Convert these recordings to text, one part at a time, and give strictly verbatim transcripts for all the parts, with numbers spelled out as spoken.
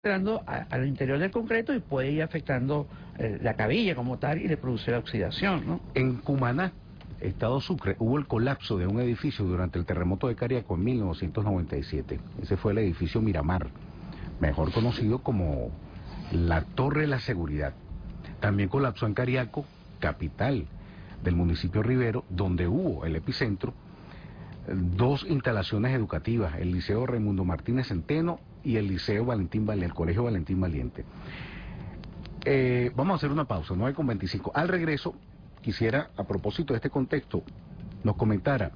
entrando a- al interior del concreto y puede ir afectando eh, la cabilla como tal y le produce la oxidación, ¿no? En Cumaná, Estado Sucre, hubo el colapso de un edificio durante el terremoto de Cariaco en mil novecientos noventa y siete. Ese fue el edificio Miramar, mejor conocido como la Torre de la Seguridad. También colapsó en Cariaco, capital del municipio Rivero, donde hubo el epicentro, dos instalaciones educativas, el Liceo Raimundo Martínez Centeno y el Liceo Valentín Valiente, el Colegio Valentín Valiente. Eh, vamos a hacer una pausa, nueve con veinticinco. Al regreso, quisiera, a propósito de este contexto, nos comentara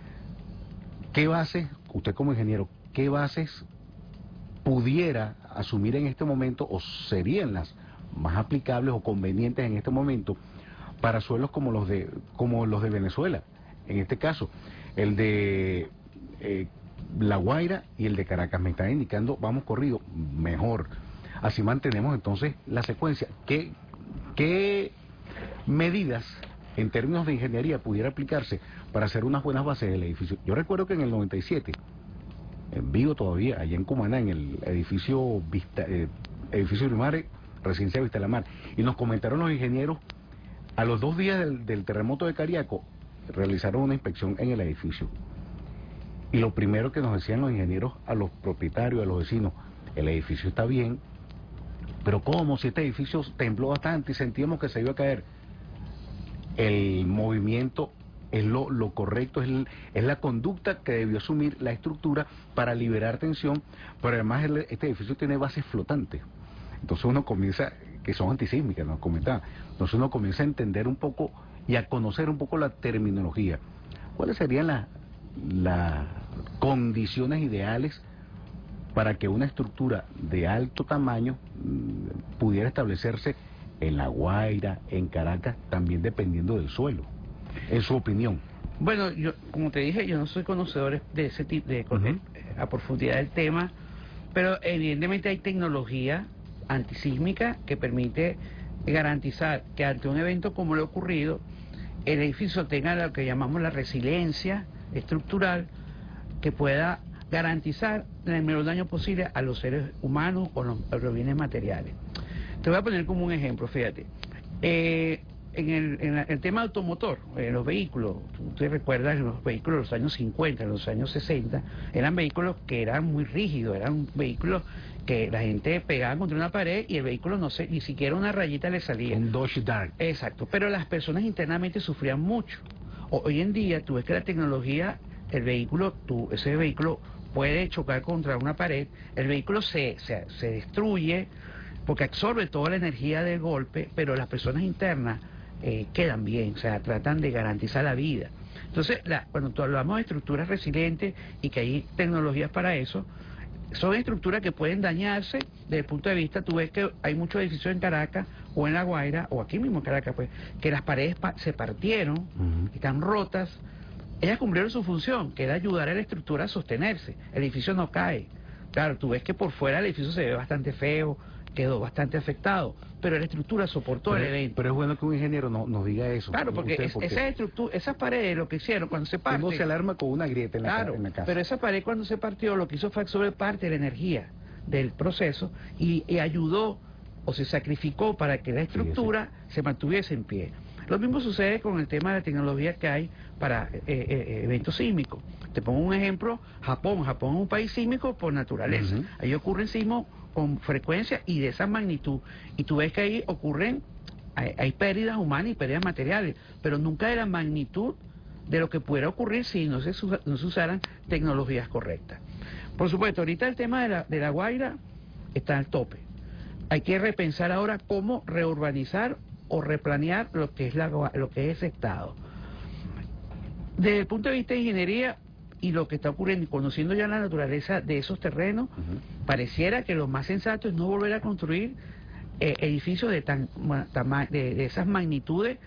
qué bases, usted como ingeniero, qué bases pudiera asumir en este momento o serían las más aplicables o convenientes en este momento para suelos como los de como los de Venezuela. En este caso, el de eh, La Guaira y el de Caracas. Me están indicando, vamos corrido, mejor. Así mantenemos entonces la secuencia. ¿Qué, qué medidas en términos de ingeniería pudiera aplicarse para hacer unas buenas bases del edificio? Yo recuerdo que en el noventa y siete, en vivo todavía, allá en Cumaná, en el edificio Vista, eh, edificio Primare, Residencia Vista de la Mar, y nos comentaron los ingenieros, a los dos días del, del terremoto de Cariaco, realizaron una inspección en el edificio. Y lo primero que nos decían los ingenieros a los propietarios, a los vecinos, el edificio está bien, pero ¿cómo? Si este edificio tembló bastante y sentíamos que se iba a caer. El movimiento es lo, lo correcto, es, el, es la conducta que debió asumir la estructura para liberar tensión, pero además el, este edificio tiene bases flotantes. Entonces uno comienza, que son antisísmicas, nos comentaba, entonces uno comienza a entender un poco y a conocer un poco la terminología. ¿Cuáles serían las las condiciones ideales para que una estructura de alto tamaño mmm, pudiera establecerse en La Guaira, en Caracas, también dependiendo del suelo, en su opinión? Bueno, yo, como te dije, yo no soy conocedor de ese tipo de, Uh-huh. de a profundidad del tema, pero evidentemente hay tecnología antisísmica que permite garantizar que ante un evento como lo ocurrido, el edificio tenga lo que llamamos la resiliencia estructural que pueda garantizar el menor daño posible a los seres humanos o los, a los bienes materiales. Te voy a poner como un ejemplo, fíjate. Eh, en, el, en la, el tema automotor, en los vehículos, tú te recuerdas, los vehículos de los años cincuenta, en los años sesenta, eran vehículos que eran muy rígidos, eran vehículos que la gente pegaba contra una pared y el vehículo no se, ni siquiera una rayita le salía. Un Dodge Dart. Exacto, pero las personas internamente sufrían mucho. O, hoy en día tú ves que la tecnología, el vehículo, tú, ese vehículo puede chocar contra una pared, el vehículo se, se, se destruye porque absorbe toda la energía del golpe, pero las personas internas eh, quedan bien, o sea, tratan de garantizar la vida. Entonces, la, cuando tú hablamos de estructuras resilientes y que hay tecnologías para eso, son estructuras que pueden dañarse desde el punto de vista, tú ves que hay muchos edificios en Caracas o en La Guaira, o aquí mismo en Caracas, pues, que las paredes pa se partieron, uh-huh. están rotas. Ellas cumplieron su función, que era ayudar a la estructura a sostenerse. El edificio no cae. Claro, tú ves que por fuera el edificio se ve bastante feo, quedó bastante afectado, pero la estructura soportó pero, el evento. Pero es bueno que un ingeniero no, nos diga eso. Claro, porque, usted, es, porque esas estructuras, esas paredes, lo que hicieron cuando se partió. Uno se alarma con una grieta en la, claro, en la casa. Pero esa pared cuando se partió lo que hizo fue absorber parte de la energía del proceso y, y ayudó o se sacrificó para que la estructura sí, sí. se mantuviese en pie. Lo mismo sucede con el tema de la tecnología que hay para eh, eh, eventos sísmicos. Te pongo un ejemplo, Japón. Japón es un país sísmico por naturaleza. Uh-huh. Ahí ocurren sismos con frecuencia y de esa magnitud. Y tú ves que ahí ocurren, hay, hay pérdidas humanas y pérdidas materiales, pero nunca de la magnitud de lo que pudiera ocurrir si no se, no se usaran tecnologías correctas. Por supuesto, ahorita el tema de la, de la Guaira está al tope. Hay que repensar ahora cómo reurbanizar o replanear lo que es la, lo que es ese estado. Desde el punto de vista de ingeniería y lo que está ocurriendo, conociendo ya la naturaleza de esos terrenos, uh-huh. pareciera que lo más sensato es no volver a construir eh, edificios de, tan, de, de esas magnitudes.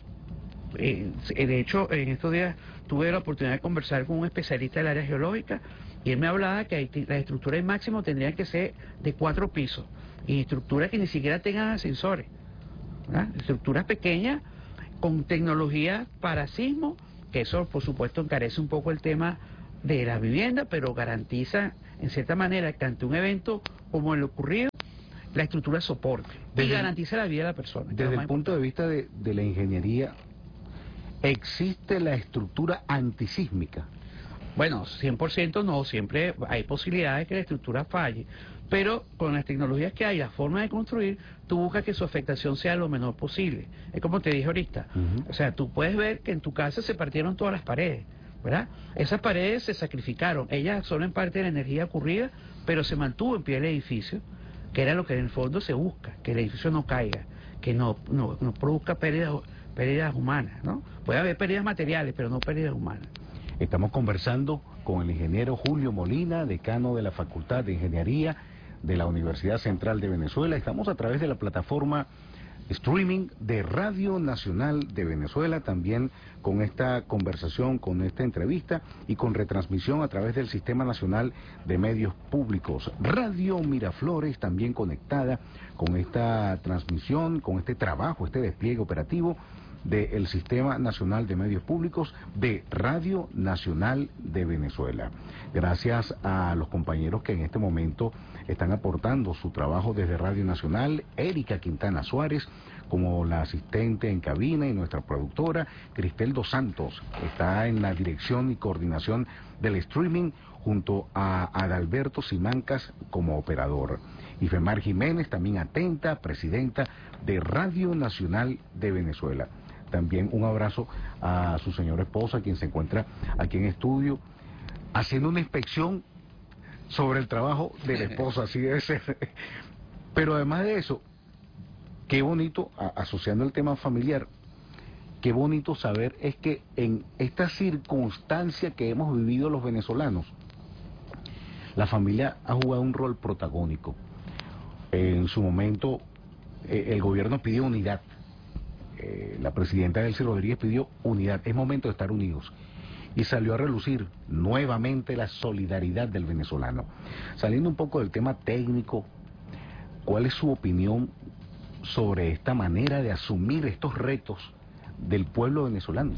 Eh, de hecho, en estos días tuve la oportunidad de conversar con un especialista del área geológica y él me hablaba que hay, las estructuras máximas tendrían que ser de cuatro pisos y estructuras que ni siquiera tengan ascensores, ¿verdad? Estructuras pequeñas con tecnología para sismo, que eso por supuesto encarece un poco el tema de la vivienda, pero garantiza en cierta manera, que ante un evento como el ocurrido, la estructura soporte desde, y garantiza la vida de la persona. Desde el punto de vista de, de la ingeniería, ¿existe la estructura antisísmica? Bueno, cien por ciento no, siempre hay posibilidades de que la estructura falle, pero con las tecnologías que hay, la forma de construir, tú buscas que su afectación sea lo menor posible. Es como te dije ahorita, uh-huh. O sea, tú puedes ver que en tu casa se partieron todas las paredes, ¿verdad? Esas paredes se sacrificaron, ellas son en parte de la energía ocurrida, pero se mantuvo en pie el edificio, que era lo que en el fondo se busca, que el edificio no caiga, que no, no, no produzca pérdidas, pérdidas humanas, ¿no? Puede haber pérdidas materiales, pero no pérdidas humanas. Estamos conversando con el ingeniero Julio Molina, decano de la Facultad de Ingeniería de la Universidad Central de Venezuela. Estamos a través de la plataforma streaming de Radio Nacional de Venezuela, también con esta conversación, con esta entrevista y con retransmisión a través del Sistema Nacional de Medios Públicos. Radio Miraflores también conectada con esta transmisión, con este trabajo, este despliegue operativo del Sistema Nacional de Medios Públicos de Radio Nacional de Venezuela. Gracias a los compañeros que en este momento están aportando su trabajo desde Radio Nacional, Erika Quintana Suárez, como la asistente en cabina, y nuestra productora, Cristel Dos Santos, está en la dirección y coordinación del streaming, junto a Adalberto Simancas como operador. Y Femar Jiménez, también atenta, presidenta de Radio Nacional de Venezuela. También un abrazo a su señora esposa, quien se encuentra aquí en estudio, haciendo una inspección sobre el trabajo de la esposa, así debe ser. Pero además de eso, qué bonito, a, asociando el tema familiar, qué bonito saber es que en esta circunstancia que hemos vivido los venezolanos, la familia ha jugado un rol protagónico. En su momento, eh, el gobierno pidió unidad. Eh, la presidenta Delcy Rodríguez pidió unidad. Es momento de estar unidos. Y salió a relucir nuevamente la solidaridad del venezolano. Saliendo un poco del tema técnico, ¿cuál es su opinión sobre esta manera de asumir estos retos del pueblo venezolano?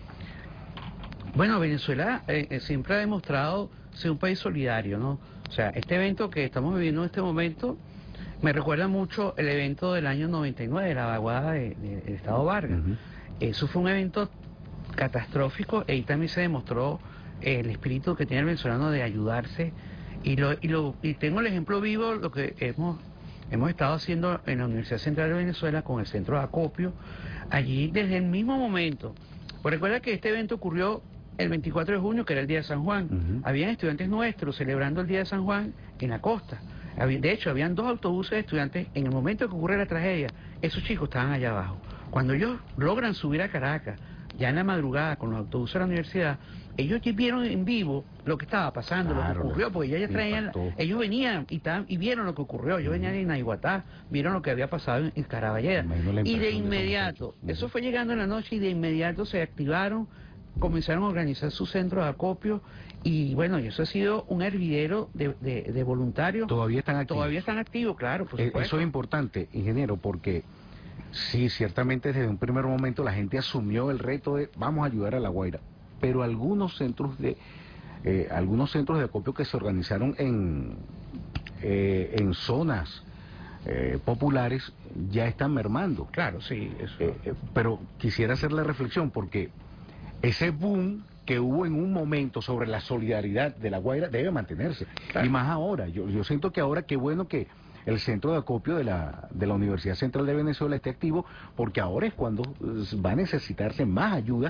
Bueno, Venezuela eh, siempre ha demostrado ser un país solidario, ¿no? O sea, este evento que estamos viviendo en este momento me recuerda mucho el evento del año noventa y nueve, la vaguada de, de, del Estado Vargas. Uh-huh. Eso fue un evento catastrófico, y ahí también se demostró eh, el espíritu que tiene el venezolano de ayudarse. Y, lo, y, lo, y tengo el ejemplo vivo, lo que hemos, hemos estado haciendo en la Universidad Central de Venezuela con el Centro de Acopio, allí desde el mismo momento. Pues recuerda que este evento ocurrió el veinticuatro de junio, que era el Día de San Juan. Uh-huh. Habían estudiantes nuestros celebrando el Día de San Juan en la costa. De hecho, habían dos autobuses de estudiantes. En el momento que ocurre la tragedia, esos chicos estaban allá abajo. Cuando ellos logran subir a Caracas, ya en la madrugada, con los autobuses de la universidad, ellos vieron en vivo lo que estaba pasando, claro, lo que ocurrió, porque ellos ya traían, ellos venían y, taban, y vieron lo que ocurrió. Ellos uh-huh. venían en Naiguatá, vieron lo que había pasado en, en Caraballera. Y de inmediato, de eso fue llegando en la noche, y de inmediato se activaron, comenzaron a organizar su centro de acopio. Y bueno, y eso ha sido un hervidero de, de, de voluntarios. Todavía están activos. Todavía están activos, claro, por supuesto. Eso es importante, ingeniero, porque sí, ciertamente desde un primer momento la gente asumió el reto de vamos a ayudar a La Guaira, pero algunos centros de eh, algunos centros de acopio que se organizaron en eh, en zonas eh, populares ya están mermando. Claro, sí, eso. Eh, eh, pero quisiera hacer la reflexión, porque ese boom que hubo en un momento sobre la solidaridad de La Guaira debe mantenerse. Claro. Y más ahora, yo, yo siento que ahora qué bueno que el centro de acopio de la, de la Universidad Central de Venezuela esté activo, porque ahora es cuando va a necesitarse más ayuda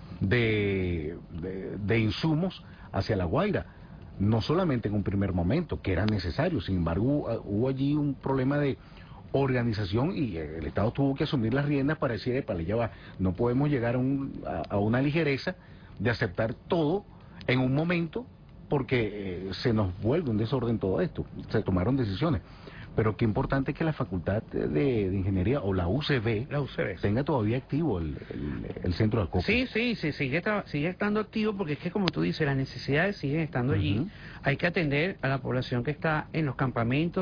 de, de, de insumos hacia La Guaira. No solamente en un primer momento, que era necesario, sin embargo hubo, hubo allí un problema de organización y el Estado tuvo que asumir las riendas para decir, para ya va, no podemos llegar a, un, a, a una ligereza de aceptar todo en un momento, porque eh, se nos vuelve un desorden todo esto. Se tomaron decisiones, pero qué importante que la Facultad de, de Ingeniería o la U C B, la U C B tenga todavía activo el, el, el centro de acopio. Sí, sí, sí, sigue, sigue estando activo, porque es que, como tú dices, las necesidades siguen estando allí. Uh-huh. Hay que atender a la población que está en los campamentos,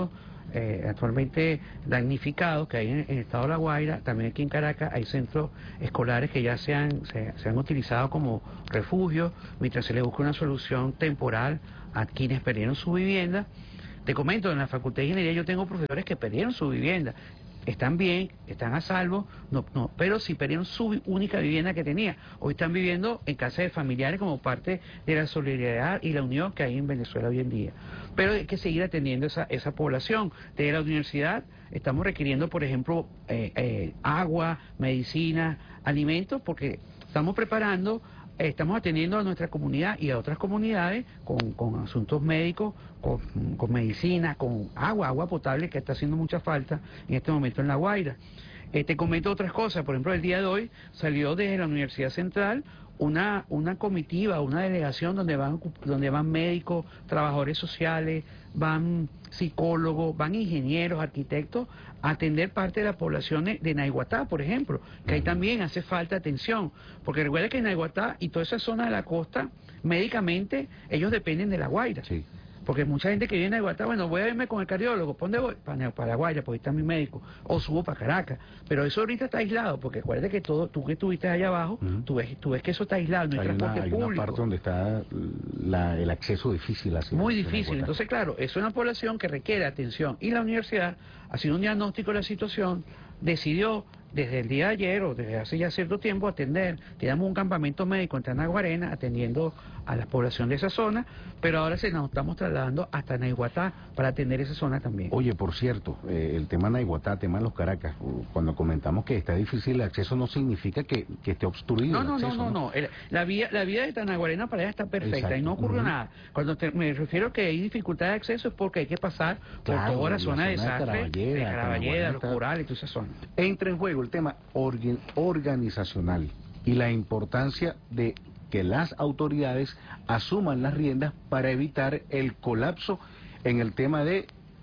eh, actualmente damnificados que hay en, en el estado de La Guaira. También aquí en Caracas hay centros escolares que ya se han, se, se han utilizado como refugio mientras se les busca una solución temporal a quienes perdieron su vivienda. Te comento, en la Facultad de Ingeniería yo tengo profesores que perdieron su vivienda. Están bien, están a salvo, no, no, pero sí perdieron su única vivienda que tenía. Hoy están viviendo en casa de familiares como parte de la solidaridad y la unión que hay en Venezuela hoy en día. Pero hay que seguir atendiendo esa, esa población. Desde la universidad estamos requiriendo, por ejemplo, eh, eh, agua, medicina, alimentos, porque estamos preparando, eh, estamos atendiendo a nuestra comunidad y a otras comunidades con, con asuntos médicos, con, con medicina, con agua, agua potable que está haciendo mucha falta en este momento en La Guaira. Eh, te comento otras cosas, por ejemplo, el día de hoy salió desde la Universidad Central una, una comitiva, una delegación donde van, donde van médicos, trabajadores sociales, van psicólogos, van ingenieros, arquitectos, a atender parte de la población de Naiguatá, por ejemplo, que ahí también hace falta atención, porque recuerda que Naiguatá y toda esa zona de la costa, médicamente, ellos dependen de La Guaira. Sí. Porque mucha gente que viene a Guatá, bueno, voy a irme con el cardiólogo, ¿para dónde voy? Para, para La Guaira, porque ahí está mi médico, o subo para Caracas. Pero eso ahorita está aislado, porque acuérdate que todo, tú que estuviste allá abajo, uh-huh. tú, ves, tú ves que eso está aislado, no hay, hay transporte una, hay público. Hay una parte donde está la, el acceso difícil. Hacia Muy difícil, entonces claro, es una población que requiere atención. Y la universidad, haciendo un diagnóstico de la situación, decidió desde el día de ayer o desde hace ya cierto tiempo atender. Tenemos un campamento médico en Tanaguarena atendiendo a la población de esa zona, pero ahora se nos estamos trasladando hasta Naiguatá para atender esa zona también. Oye, por cierto, eh, el tema Naiguatá, tema de los Caracas, cuando comentamos que está difícil el acceso no significa que, que esté obstruido no, el no, acceso. No, no, no, no. El, la vía la vía de Tanaguarena para allá está perfecta. Exacto. Y no ocurrió uh-huh. nada. Cuando te, me refiero a que hay dificultad de acceso es porque hay que pasar claro, por toda la, la zona, zona de desastre, de Caraballeda, los Corales, toda esa zona. Entra en juego el tema organizacional y la importancia de que las autoridades asuman las riendas para evitar el colapso en el tema de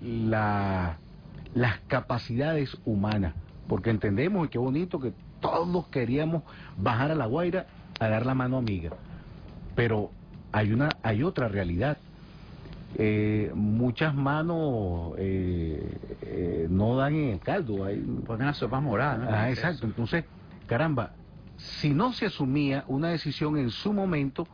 la, las capacidades humanas, porque entendemos, y qué bonito, que todos queríamos bajar a La Guaira a dar la mano amiga, pero hay una hay otra realidad. Eh, muchas manos eh, eh, no dan en el caldo, hay ponen la sopa morada, ¿no? Ah, exacto. Entonces, caramba, si no se asumía una decisión en su momento,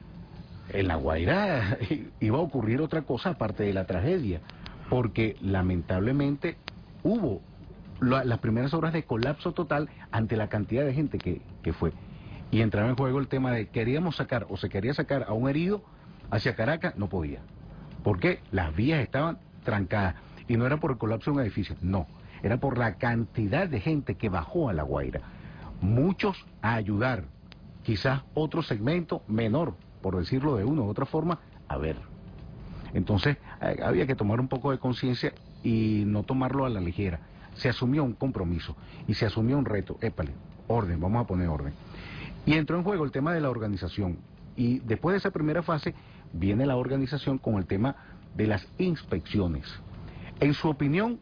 en La Guaira iba a ocurrir otra cosa aparte de la tragedia, porque lamentablemente hubo la, las primeras horas de colapso total ante la cantidad de gente que, que fue, y entraba en juego el tema de queríamos sacar o se quería sacar a un herido hacia Caracas, no podía. Porque las vías estaban trancadas, y no era por el colapso de un edificio, no, era por la cantidad de gente que bajó a La Guaira, muchos a ayudar, quizás otro segmento menor, por decirlo de una u otra forma, a ver. Entonces eh, había que tomar un poco de conciencia y no tomarlo a la ligera. Se asumió un compromiso y se asumió un reto, épale, orden, vamos a poner orden. Y entró en juego el tema de la organización, y después de esa primera fase viene la organización con el tema de las inspecciones. En su opinión,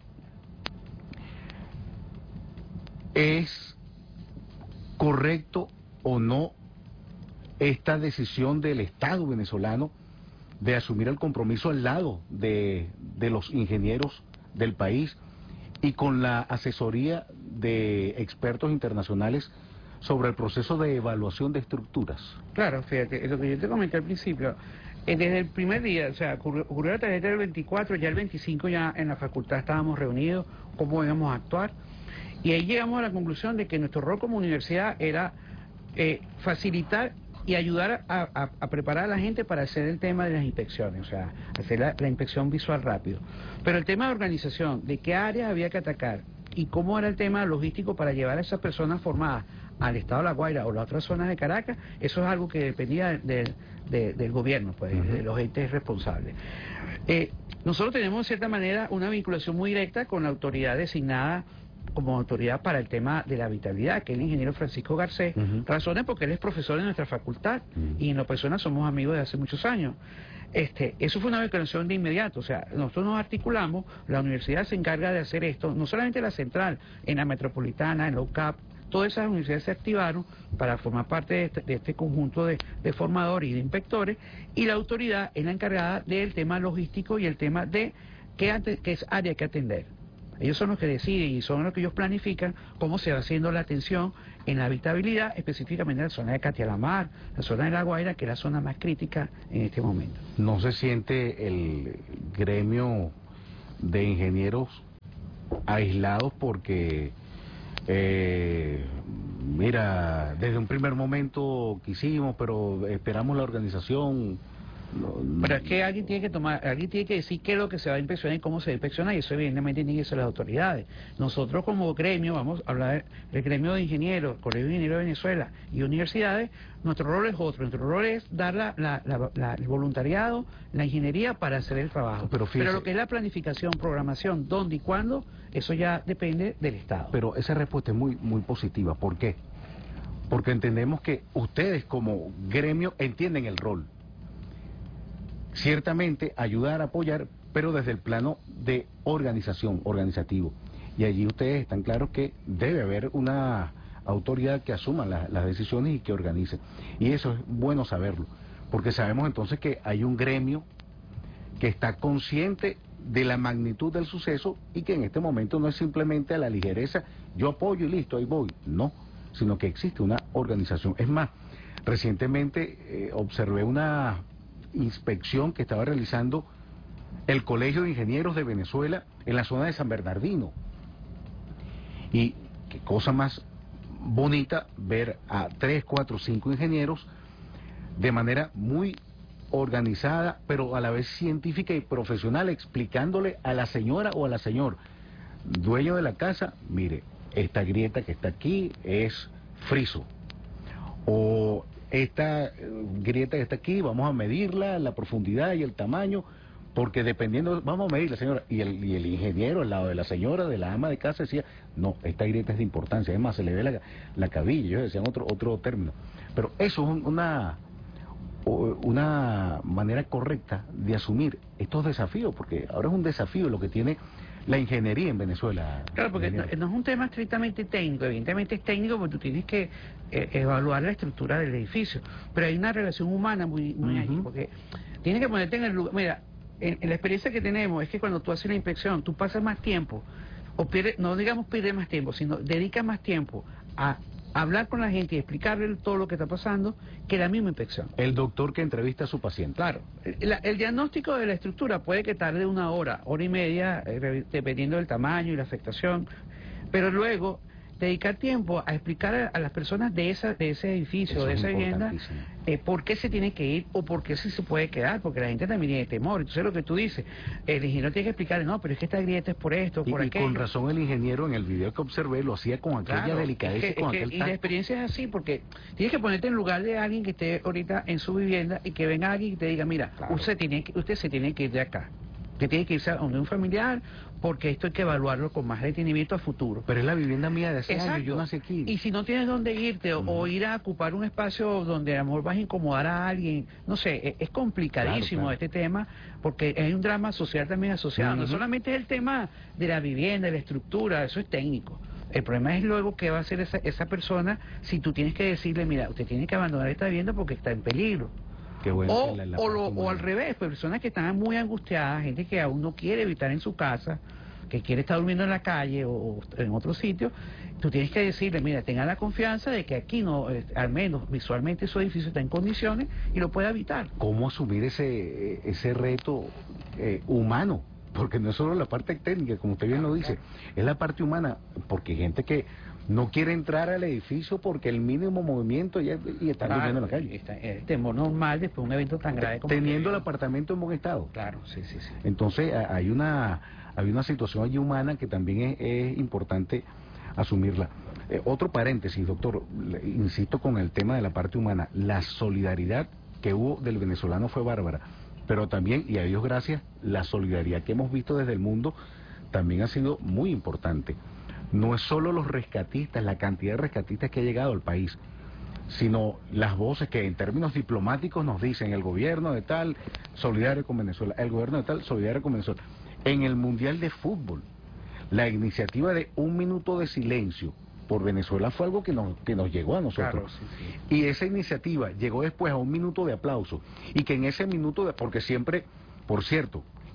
¿es correcto o no esta decisión del Estado venezolano de asumir el compromiso al lado de, de los ingenieros del país y con la asesoría de expertos internacionales sobre el proceso de evaluación de estructuras? Claro, fíjate, lo que yo te comenté al principio, eh, desde el primer día, o sea, ocurrió, ocurrió la tragedia del veinticuatro, ya el veinticinco ya en la facultad estábamos reunidos, cómo íbamos a actuar, y ahí llegamos a la conclusión de que nuestro rol como universidad era eh, facilitar y ayudar a, a, a preparar a la gente para hacer el tema de las inspecciones, o sea, hacer la, la inspección visual rápido. Pero el tema de organización, de qué áreas había que atacar y cómo era el tema logístico para llevar a esas personas formadas al estado de La Guaira o las otras zonas de Caracas, eso es algo que dependía de, de, de, del gobierno, pues, uh-huh. de los entes responsables. Eh, nosotros tenemos, de cierta manera, una vinculación muy directa con la autoridad designada como autoridad para el tema de la habitabilidad, que es el ingeniero Francisco Garcés, uh-huh. razones porque él es profesor de nuestra facultad, uh-huh. y en la persona somos amigos de hace muchos años. Este, eso fue una vinculación de inmediato, o sea, nosotros nos articulamos, la universidad se encarga de hacer esto, no solamente la central, en la metropolitana, en la U C A P, todas esas universidades se activaron para formar parte de este, de este conjunto de, de formadores y de inspectores, y la autoridad es la encargada del tema logístico y el tema de qué, ante, qué área hay que atender. Ellos son los que deciden y son los que ellos planifican cómo se va haciendo la atención en la habitabilidad, específicamente en la zona de Catialamar, la zona de La Guaira, que es la zona más crítica en este momento. ¿No se siente el gremio de ingenieros aislados porque, eh, mira, desde un primer momento quisimos, pero esperamos la organización? No, no. Pero es que alguien tiene que tomar, alguien tiene que decir qué es lo que se va a inspeccionar y cómo se va a inspeccionar, y eso evidentemente tienen que ser las autoridades. Nosotros como gremio, vamos a hablar del gremio de ingenieros, Colegio de Ingenieros de Venezuela y universidades, nuestro rol es otro, nuestro rol es dar la, la, la, la, el voluntariado, la ingeniería para hacer el trabajo. Pero, pero lo que es la planificación, programación, dónde y cuándo, eso ya depende del Estado. Pero esa respuesta es muy, muy positiva. ¿Por qué? Porque entendemos que ustedes como gremio entienden el rol. Ciertamente ayudar, apoyar, pero desde el plano de organización, organizativo. Y allí ustedes están claros que debe haber una autoridad que asuma la, las decisiones y que organice. Y eso es bueno saberlo, porque sabemos entonces que hay un gremio que está consciente de la magnitud del suceso y que en este momento no es simplemente a la ligereza, yo apoyo y listo, ahí voy. No, sino que existe una organización. Es más, recientemente eh, observé una inspección que estaba realizando el Colegio de Ingenieros de Venezuela en la zona de San Bernardino. Y qué cosa más bonita ver a tres, cuatro, cinco ingenieros de manera muy organizada, pero a la vez científica y profesional, explicándole a la señora o a la señor dueño de la casa, mire, esta grieta que está aquí es friso, o esta grieta que está aquí, vamos a medirla, la profundidad y el tamaño, porque dependiendo, vamos a medirla, señora. Y el, y el ingeniero al lado de la señora, de la ama de casa, decía, no, esta grieta es de importancia, es más, se le ve la, la cabilla, ellos decían otro, otro término. Pero eso es una, una manera correcta de asumir estos desafíos, porque ahora es un desafío lo que tiene la ingeniería en Venezuela. Claro, porque no, no es un tema estrictamente técnico, evidentemente es técnico porque tú tienes que eh, evaluar la estructura del edificio, pero hay una relación humana muy, muy uh-huh. allí, porque tienes que ponerte en el lugar. Mira, en, en la experiencia que tenemos es que cuando tú haces la inspección, tú pasas más tiempo, o pierdes, no digamos pierdes más tiempo, sino dedicas más tiempo a hablar con la gente y explicarle todo lo que está pasando que la misma inspección. El doctor que entrevista a su paciente. Claro. El, el diagnóstico de la estructura puede que tarde una hora, hora y media, eh, dependiendo del tamaño y la afectación, pero luego dedicar tiempo a explicar a, a las personas de esa de ese edificio, de esa vivienda, eh, por qué se tiene que ir o por qué sí se puede quedar, porque la gente también tiene temor. Entonces lo que tú dices, el ingeniero tiene que explicarle, no, pero es que esta grieta es por esto, por y, aquello. Y con razón el ingeniero en el video que observé lo hacía con aquella claro, delicadeza es que, y con es que, aquel y la experiencia es así, porque tienes que ponerte en lugar de alguien que esté ahorita en su vivienda y que venga alguien y te diga, mira, claro. usted, tiene que, usted se tiene que ir de acá. Que tiene que irse a donde un familiar, porque esto hay que evaluarlo con más detenimiento a futuro. Pero es la vivienda mía de hace Exacto. años, yo nací aquí. Y si no tienes dónde irte, uh-huh. o ir a ocupar un espacio donde a lo mejor vas a incomodar a alguien, no sé, es, es complicadísimo claro, claro. este tema, porque hay un drama social también asociado. Uh-huh. No solamente es el tema de la vivienda, de la estructura, eso es técnico. El problema es luego qué va a hacer esa, esa persona si tú tienes que decirle, mira, usted tiene que abandonar esta vivienda porque está en peligro. Bueno, o, la, la o, lo, o al revés, personas que están muy angustiadas, gente que aún no quiere habitar en su casa, que quiere estar durmiendo en la calle o, o en otro sitio, tú tienes que decirle, mira, tenga la confianza de que aquí no, eh, al menos visualmente su edificio está en condiciones y lo puede habitar. ¿Cómo asumir ese, ese reto eh, humano? Porque no es solo la parte técnica, como usted bien lo dice, es la parte humana, porque hay gente que no quiere entrar al edificio porque el mínimo movimiento ya, y está claro, durmiendo en la calle. Está, es temor normal después de un evento tan grave como teniendo el apartamento en buen estado. Claro, sí, sí, sí. Entonces hay una hay una situación allí humana que también es, es importante asumirla. Eh, otro paréntesis, doctor, le, insisto con el tema de la parte humana, la solidaridad que hubo del venezolano fue bárbara, pero también, y a Dios gracias, la solidaridad que hemos visto desde el mundo también ha sido muy importante. No es solo los rescatistas, la cantidad de rescatistas que ha llegado al país, sino las voces que en términos diplomáticos nos dicen el gobierno de tal, solidario con Venezuela, el gobierno de tal, solidario con Venezuela. En el Mundial de Fútbol, la iniciativa de un minuto de silencio por Venezuela fue algo que nos, que nos llegó a nosotros. Claro, sí, sí. Y esa iniciativa llegó después a un minuto de aplauso, y que en ese minuto, de, porque siempre, por cierto,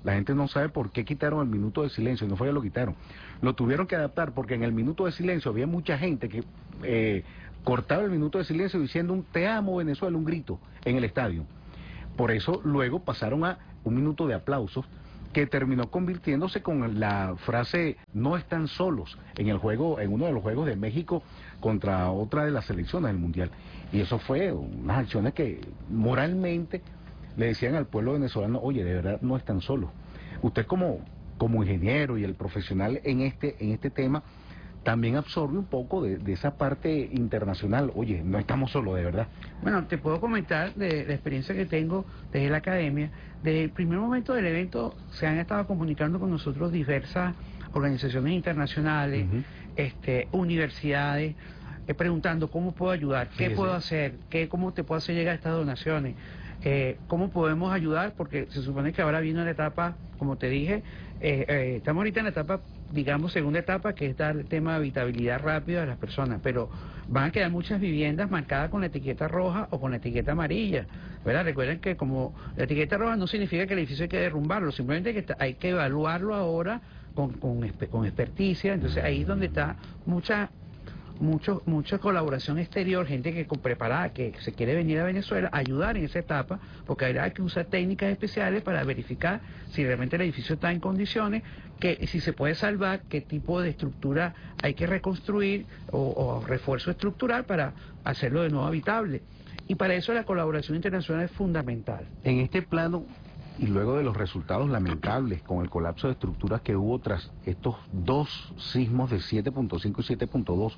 La gente no sabe por qué quitaron el minuto de silencio, no fue que lo quitaron. Lo tuvieron que adaptar porque en el minuto de silencio había mucha gente que eh, cortaba el minuto de silencio diciendo un te amo Venezuela, un grito en el estadio. Por eso luego pasaron a un minuto de aplausos que terminó convirtiéndose con la frase no están solos en el juego, en uno de los juegos de México contra otra de las selecciones del Mundial. Y eso fue unas acciones que moralmente le decían al pueblo venezolano, oye, de verdad no están solos. Usted como, como ingeniero y el profesional en este, en este tema, también absorbe un poco de, de esa parte internacional. Oye, no estamos solos, de verdad. Bueno, te puedo comentar de la experiencia que tengo desde la academia. Desde el primer momento del evento se han estado comunicando con nosotros diversas organizaciones internacionales, uh-huh. este, universidades, eh, preguntando cómo puedo ayudar, qué sí, puedo sí. hacer, qué, cómo te puedo hacer llegar estas donaciones. Eh, ¿Cómo podemos ayudar? Porque se supone que ahora viene la etapa, como te dije, eh, eh, estamos ahorita en la etapa, digamos, segunda etapa, que es dar el tema de habitabilidad rápida de las personas, pero van a quedar muchas viviendas marcadas con la etiqueta roja o con la etiqueta amarilla, ¿verdad? Recuerden que como la etiqueta roja no significa que el edificio hay que derrumbarlo, simplemente que está, hay que evaluarlo ahora con, con, con experticia, entonces ahí es donde está mucha... Mucho, mucha colaboración exterior, gente que preparada, que se quiere venir a Venezuela, ayudar en esa etapa, porque hay que usar técnicas especiales para verificar si realmente el edificio está en condiciones, que si se puede salvar, qué tipo de estructura hay que reconstruir o, o refuerzo estructural para hacerlo de nuevo habitable. Y para eso la colaboración internacional es fundamental. En este plano, y luego de los resultados lamentables con el colapso de estructuras que hubo tras estos dos sismos de siete punto cinco y siete punto dos,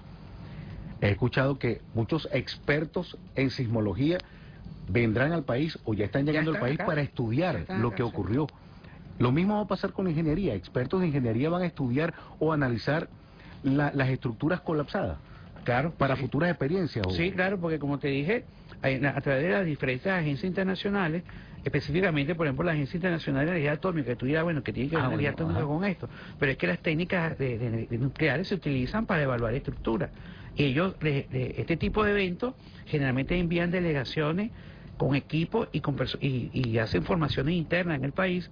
he escuchado que muchos expertos en sismología vendrán al país o ya están llegando ya están al país acá para estudiar lo que ocurrió. Lo mismo va a pasar con ingeniería. Expertos de ingeniería van a estudiar o analizar la, las estructuras colapsadas. Claro. Para sí. futuras experiencias. ¿O? Sí, claro, porque como te dije, a través de las diferentes agencias internacionales, específicamente, por ejemplo, la Agencia Internacional de Energía Atómica, que tú dirás, bueno, que tiene que ver ah, energía bueno, atómica ajá. con esto, pero es que las técnicas de, de, de nucleares se utilizan para evaluar estructuras. Ellos, de, de, este tipo de eventos, generalmente envían delegaciones con equipos y, con y, y hacen formaciones internas en el país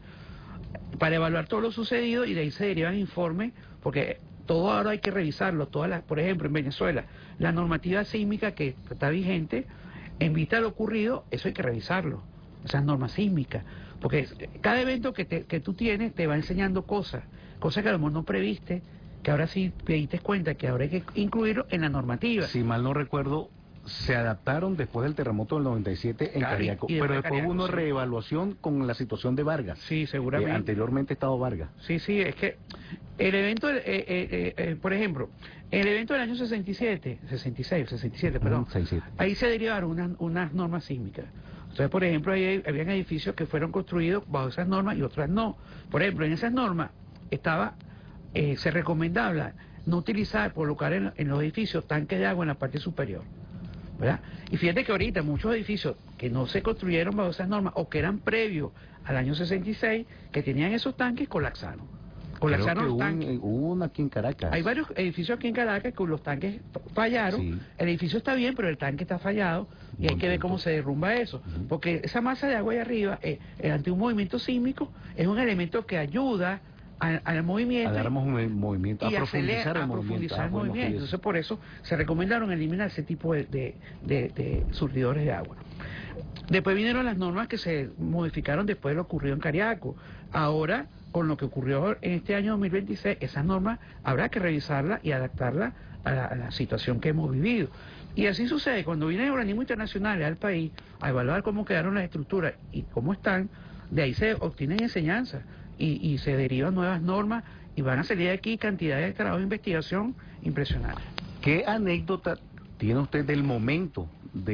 para evaluar todo lo sucedido y de ahí se derivan informes, porque todo ahora hay que revisarlo. Todas las, por ejemplo, en Venezuela, la normativa sísmica que está vigente, en vista de lo ocurrido, eso hay que revisarlo, esas normas sísmicas, porque cada evento que, te, que tú tienes te va enseñando cosas, cosas que a lo mejor no previste, que ahora sí te diste cuenta que ahora hay que incluirlo en la normativa. Si mal no recuerdo, se adaptaron después del terremoto del noventa y siete en claro, Cariaco, y pero después Cariaco, hubo una sí. reevaluación con la situación de Vargas. Sí, seguramente. Eh, anteriormente estado Vargas. Sí, sí, es que el evento, eh, eh, eh, eh, por ejemplo, el evento del año sesenta y siete, sesenta y seis, sesenta y siete, perdón, sesenta y siete. Ahí se derivaron unas, unas normas sísmicas. Entonces, por ejemplo, ahí habían edificios que fueron construidos bajo esas normas y otras no. Por ejemplo, en esas normas estaba, eh, se recomendaba no utilizar, colocar en, en los edificios tanques de agua en la parte superior, ¿verdad? Y fíjate que ahorita muchos edificios que no se construyeron bajo esas normas o que eran previos al año sesenta y seis, que tenían esos tanques, colapsaron. Colapsaron los tanques. Hubo uno aquí en Caracas. Hay varios edificios aquí en Caracas que los tanques fallaron. Sí. El edificio está bien, pero el tanque está fallado y Buen hay que ver cómo se derrumba eso. Uh-huh. Porque esa masa de agua ahí arriba, eh, ante un movimiento sísmico, es un elemento que ayuda al, al movimiento. A dar un movimiento, y a profundizar a el profundizar movimiento. el movimiento. Entonces, por eso se recomendaron eliminar ese tipo de, de, de, de surtidores de agua. Después vinieron las normas que se modificaron después de lo ocurrido en Cariaco. Ahora, con lo que ocurrió en este año dos mil veintiséis, esas normas habrá que revisarlas y adaptarlas a la, a la situación que hemos vivido. Y así sucede, cuando vienen organismos internacionales al país a evaluar cómo quedaron las estructuras y cómo están, de ahí se obtienen enseñanzas y, y se derivan nuevas normas y van a salir de aquí cantidades de trabajos de investigación impresionantes. ¿Qué anécdota tiene usted del momento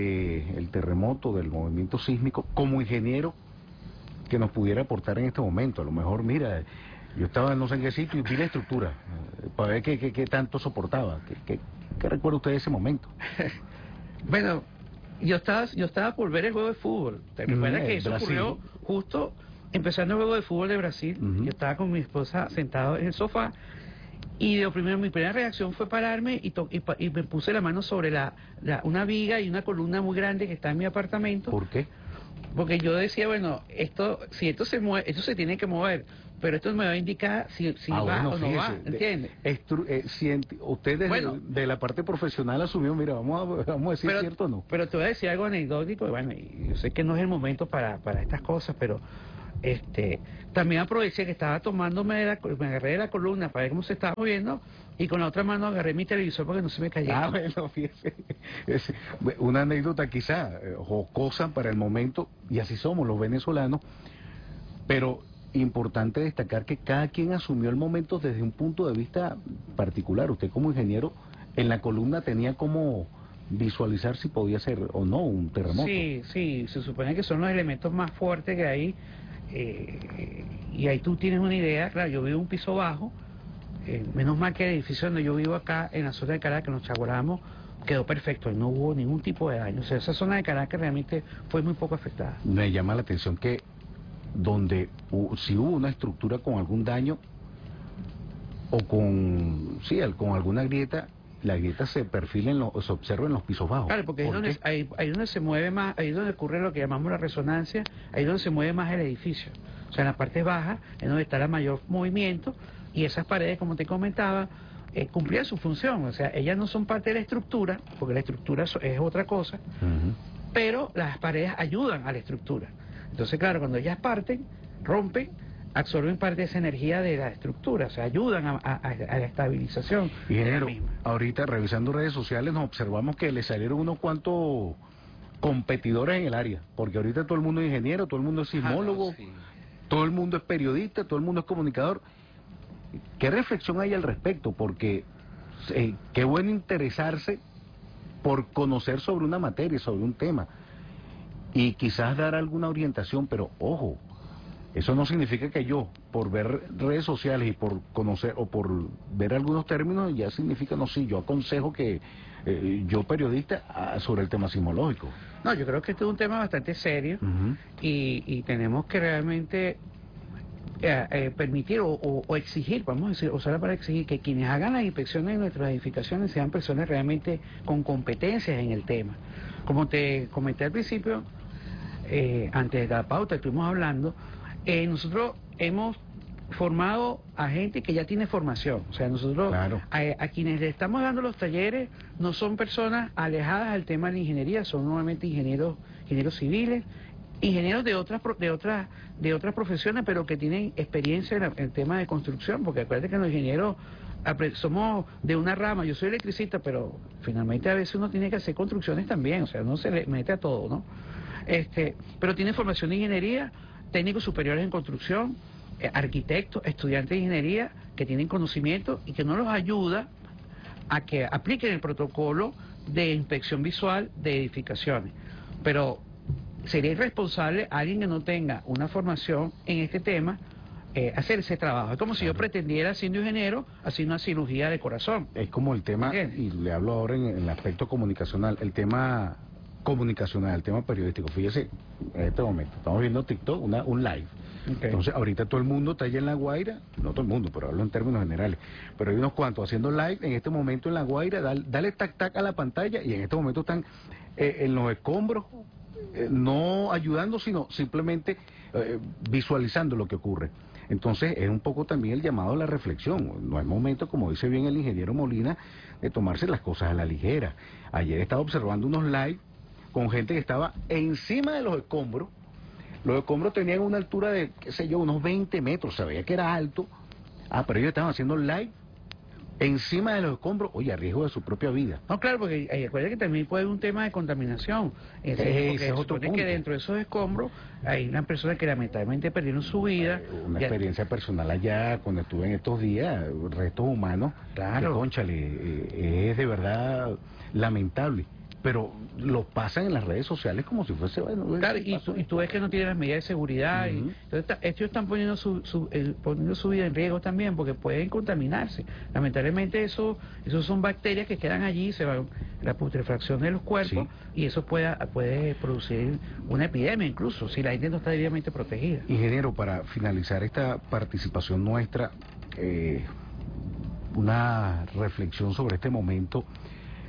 del terremoto, del movimiento sísmico, como ingeniero, que nos pudiera aportar en este momento? A lo mejor, mira, yo estaba en no sé en qué sitio y vi la estructura, eh, para ver qué, qué, qué tanto soportaba. ¿Qué, qué, qué recuerda usted de ese momento? Bueno, yo estaba yo estaba por ver el juego de fútbol. ¿Te recuerdas mm, que eso Brasil. ocurrió justo empezando el juego de fútbol de Brasil? Uh-huh. Yo estaba con mi esposa sentado en el sofá y de primero, mi primera reacción fue pararme y, to y, y me puse la mano sobre la, la una viga y una columna muy grande que está en mi apartamento. ¿Por qué? Porque yo decía, bueno, esto, si esto se mueve, esto se tiene que mover, pero esto me va a indicar si, si Ah, va bueno, o no va, fíjese, ¿entiendes? de- estru- eh, siente- usted desde Bueno. de la parte profesional asumió, mira, vamos a, vamos a decir Pero, cierto o no. pero te voy a decir algo anecdótico, y bueno, y yo sé que no es el momento para, para estas cosas, pero este también aproveché que estaba tomándome, la, me agarré de la columna para ver cómo se estaba moviendo, y con la otra mano agarré mi televisor porque no se me cayera. Ah, bueno, fíjese, es una anécdota quizá eh, jocosa para el momento, y así somos los venezolanos, pero importante destacar que cada quien asumió el momento desde un punto de vista particular. Usted como ingeniero en la columna tenía como visualizar si podía ser o no un terremoto. Sí, sí, se supone que son los elementos más fuertes que hay, eh, y ahí tú tienes una idea. Claro, yo vivo en un piso bajo, eh, menos mal que el edificio donde yo vivo acá, en la zona de Caracas, nos Chaguaramos, quedó perfecto, no hubo ningún tipo de daño. O sea, esa zona de Caracas realmente fue muy poco afectada. Me llama la atención que donde hu- si hubo una estructura con algún daño o con, sí, al- con alguna grieta, la grieta se perfila, en lo- se observa en los pisos bajos. Claro, porque ahí es ¿Por donde, qué? ahí, ahí es donde se mueve más, ahí es donde ocurre lo que llamamos la resonancia, ahí es donde se mueve más el edificio. O sea, en la parte baja es donde está el mayor movimiento, y esas paredes, como te comentaba, eh, cumplían su función. O sea, ellas no son parte de la estructura, porque la estructura so- es otra cosa, Ujú. pero las paredes ayudan a la estructura. Entonces, claro, cuando ellas parten, rompen, absorben parte de esa energía de la estructura, o sea, ayudan a, a- a la estabilización de la Ingeniero, misma. ahorita revisando redes sociales nos observamos que le salieron unos cuantos competidores en el área, porque ahorita todo el mundo es ingeniero, todo el mundo es sismólogo, Ah, no, sí. todo el mundo es periodista, todo el mundo es comunicador. ¿Qué reflexión hay al respecto? Porque eh, qué bueno interesarse por conocer sobre una materia, sobre un tema, y quizás dar alguna orientación, pero ojo, eso no significa que yo, por ver redes sociales y por conocer o por ver algunos términos, ya significa, no, sí, yo aconsejo que eh, yo periodista ah, sobre el tema sismológico. No, yo creo que este es un tema bastante serio, Ujú. y, y tenemos que realmente eh, eh, permitir o, o- o exigir, vamos a decir, usarla para exigir que quienes hagan las inspecciones en nuestras edificaciones sean personas realmente con competencias en el tema. Como te comenté al principio, eh, antes de la pauta estuvimos hablando, eh, nosotros hemos formado a gente que ya tiene formación. O sea, nosotros Claro. a, a quienes le estamos dando los talleres no son personas alejadas del tema de la ingeniería, son normalmente ingenieros, ingenieros civiles, ingenieros de otras pro- de otras de otras profesiones, pero que tienen experiencia en, la- en el tema de construcción, porque acuérdate que los ingenieros apre- somos de una rama. Yo soy electricista, pero finalmente a veces uno tiene que hacer construcciones también, o sea, no se le mete a todo, ¿no? Este, pero tiene formación de ingeniería, técnicos superiores en construcción, eh, arquitectos, estudiantes de ingeniería que tienen conocimiento y que no los ayuda a que apliquen el protocolo de inspección visual de edificaciones. Pero sería irresponsable alguien que no tenga una formación en este tema eh, hacer ese trabajo. Es como si yo Claro. pretendiera, siendo ingeniero, hacer una cirugía de corazón. Es como el tema, ¿Entiendes? y le hablo ahora en, en el aspecto comunicacional, el tema comunicacional, el tema periodístico. Fíjese, en este momento, estamos viendo TikTok, una, un live. Ok. Entonces, ahorita todo el mundo está allá en La Guaira, no todo el mundo, pero hablo en términos generales, pero hay unos cuantos haciendo live en este momento en La Guaira, dale, dale tac tac a la pantalla, y en este momento están eh, en los escombros, eh, no ayudando, sino simplemente eh, visualizando lo que ocurre. Entonces es un poco también el llamado a la reflexión. No es momento, como dice bien el ingeniero Molina, de tomarse las cosas a la ligera. Ayer estaba observando unos live con gente que estaba encima de los escombros. Los escombros tenían una altura de, qué sé yo, unos veinte metros, se veía que era alto. Ah, pero ellos estaban haciendo live encima de los escombros, oye, a riesgo de su propia vida. No, claro, porque eh, acuérdate que también puede haber un tema de contaminación. Eh, Ese porque es se otro supone punto. que dentro de esos escombros hay unas personas que lamentablemente perdieron su vida. Eh, Una Ya- experiencia personal allá, cuando estuve en estos días, restos humanos, Claro. que, cónchale, eh, es de verdad lamentable. Pero lo pasan en las redes sociales como si fuese, bueno, Claro, ¿qué y pasó? tú, y tú ves que no tienen las medidas de seguridad. y- Ujú. entonces ta- ellos están poniendo su, su, el- poniendo su vida en riesgo también, porque pueden contaminarse. Lamentablemente eso, eso son bacterias que quedan allí, se van la putrefacción de los cuerpos, Sí. y eso puede, puede producir una epidemia incluso, si la gente no está debidamente protegida. Ingeniero, para finalizar esta participación nuestra, eh, una reflexión sobre este momento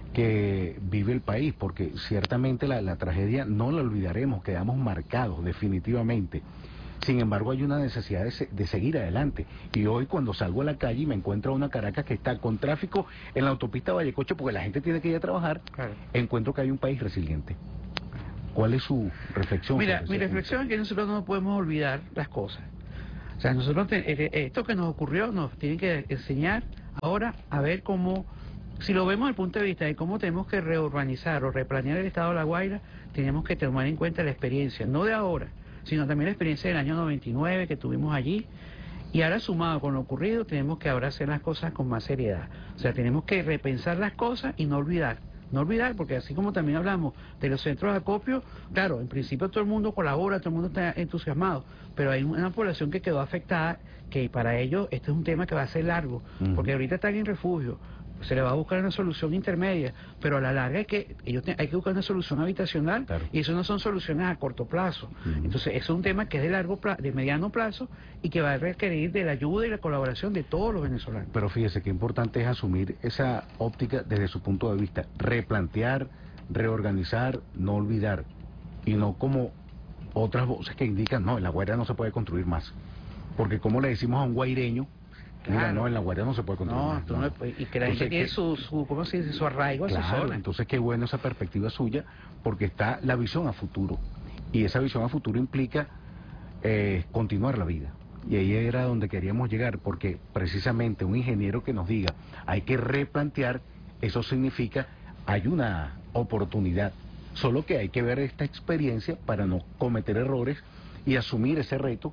que vive el país, porque ciertamente la, la tragedia no la olvidaremos, quedamos marcados definitivamente. Sin embargo, hay una necesidad de, se, de seguir adelante. Y hoy cuando salgo a la calle y me encuentro a una Caracas que está con tráfico en la autopista Vallecoche, porque la gente tiene que ir a trabajar, claro, encuentro que hay un país resiliente. ¿Cuál es su reflexión? Mira, mi reflexión es que nosotros no podemos olvidar las cosas. O sea, nosotros te, esto que nos ocurrió nos tiene que enseñar ahora a ver cómo, si lo vemos desde el punto de vista de cómo tenemos que reurbanizar o replanear el estado de La Guaira, tenemos que tomar en cuenta la experiencia, no de ahora, sino también la experiencia del año noventa y nueve que tuvimos allí. Y ahora, sumado con lo ocurrido, tenemos que ahora hacer las cosas con más seriedad. O sea, tenemos que repensar las cosas y no olvidar. No olvidar, porque así como también hablamos de los centros de acopio, claro, en principio todo el mundo colabora, todo el mundo está entusiasmado, pero hay una población que quedó afectada, que para ellos este es un tema que va a ser largo, uh-huh, porque ahorita están en refugio, se le va a buscar una solución intermedia, pero a la larga es que ellos te, hay que buscar una solución habitacional, claro, y eso no son soluciones a corto plazo. Uh-huh. Entonces, eso es un tema que es de largo plazo, de mediano plazo, y que va a requerir de la ayuda y la colaboración de todos los venezolanos. Pero fíjese qué importante es asumir esa óptica desde su punto de vista, replantear, reorganizar, no olvidar, y no como otras voces que indican, no, en La Guaira no se puede construir más, porque como le decimos a un guaireño, claro, mira, no, en La Guaira no se puede construir no, más. No, no, y que la gente tiene su, su, ¿cómo se dice? Su arraigo, claro, a su zona. Entonces qué bueno esa perspectiva suya, porque está la visión a futuro, y esa visión a futuro implica eh, continuar la vida. Y ahí era donde queríamos llegar, porque precisamente un ingeniero que nos diga, hay que replantear, eso significa, hay una oportunidad, solo que hay que ver esta experiencia para no cometer errores y asumir ese reto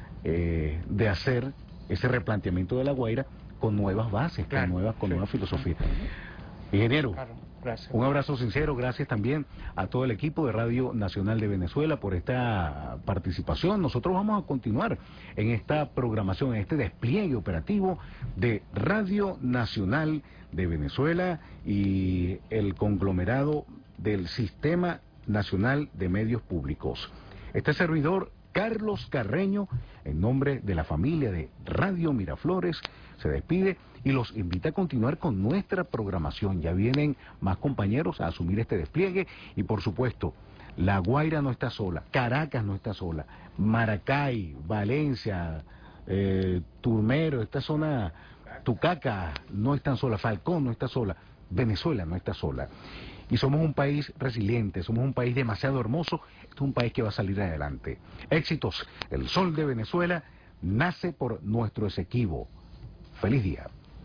eh, de hacer ese replanteamiento de La Guaira con nuevas bases, claro, con nuevas, con sí, nueva filosofía. Ingeniero, claro, gracias. Un abrazo sincero, gracias también a todo el equipo de Radio Nacional de Venezuela por esta participación. Nosotros vamos a continuar en esta programación, en este despliegue operativo de Radio Nacional de Venezuela y el conglomerado del Sistema Nacional de Medios Públicos. Este servidor, Carlos Carreño, en nombre de la familia de Radio Miraflores, se despide y los invita a continuar con nuestra programación. Ya vienen más compañeros a asumir este despliegue y, por supuesto, La Guaira no está sola, Caracas no está sola, Maracay, Valencia, eh, Turmero, esta zona, Tucaca no están sola, Falcón no está sola, Venezuela no está sola. Y somos un país resiliente, somos un país demasiado hermoso, es un país que va a salir adelante. Éxitos, el sol de Venezuela nace por nuestro Esequibo. Feliz día.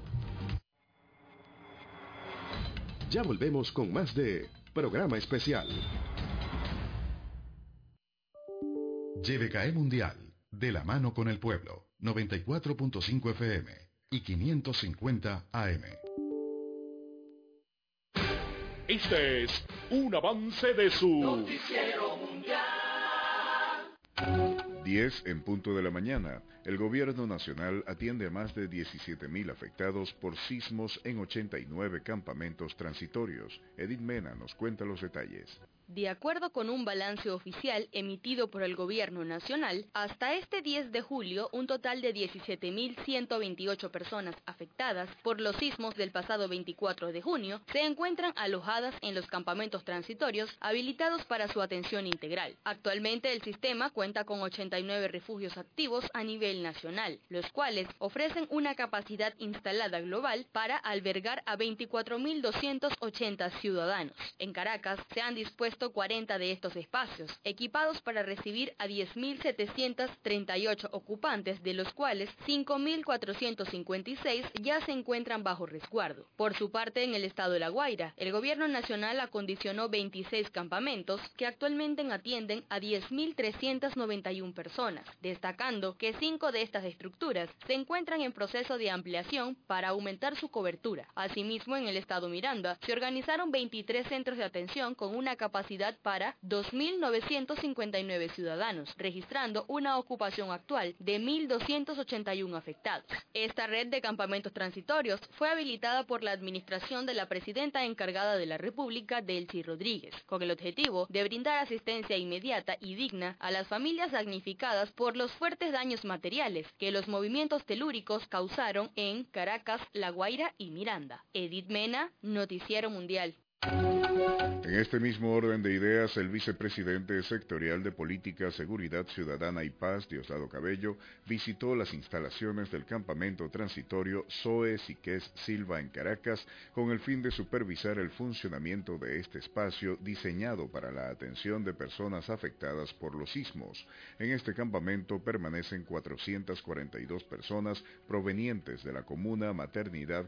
Ya volvemos con más de Programa Especial. Y B K E Mundial, de la mano con el pueblo, noventa y cuatro punto cinco F M y quinientos cincuenta A M. Este es un avance de su Noticiero Mundial. diez en punto de la mañana. El gobierno nacional atiende a más de diecisiete mil afectados por sismos en ochenta y nueve campamentos transitorios. Edith Mena nos cuenta los detalles. De acuerdo con un balance oficial emitido por el Gobierno Nacional, hasta este diez de julio, un total de diecisiete mil ciento veintiocho personas afectadas por los sismos del pasado veinticuatro de junio se encuentran alojadas en los campamentos transitorios habilitados para su atención integral. Actualmente el sistema cuenta con ochenta y nueve refugios activos a nivel nacional, los cuales ofrecen una capacidad instalada global para albergar a veinticuatro mil doscientos ochenta ciudadanos. En Caracas se han dispuesto cuarenta de estos espacios, equipados para recibir a diez mil setecientos treinta y ocho ocupantes, de los cuales cinco mil cuatrocientos cincuenta y seis ya se encuentran bajo resguardo. Por su parte, en el estado de La Guaira, el gobierno nacional acondicionó veintiséis campamentos que actualmente atienden a diez mil trescientas noventa y una personas, destacando que cinco de estas estructuras se encuentran en proceso de ampliación para aumentar su cobertura. Asimismo, en el estado Miranda se organizaron veintitrés centros de atención con una capacidad capacidad para dos mil novecientos cincuenta y nueve ciudadanos, registrando una ocupación actual de mil doscientos ochenta y uno afectados. Esta red de campamentos transitorios fue habilitada por la administración de la presidenta encargada de la República, Delcy Rodríguez, con el objetivo de brindar asistencia inmediata y digna a las familias damnificadas por los fuertes daños materiales que los movimientos telúricos causaron en Caracas, La Guaira y Miranda. Edith Mena, Noticiero Mundial. En este mismo orden de ideas, el vicepresidente sectorial de Política, Seguridad Ciudadana y Paz, Diosdado Cabello, visitó las instalaciones del campamento transitorio Zoe Siqués Silva en Caracas con el fin de supervisar el funcionamiento de este espacio diseñado para la atención de personas afectadas por los sismos. En este campamento permanecen cuatrocientas cuarenta y dos personas provenientes de la comuna, maternidad,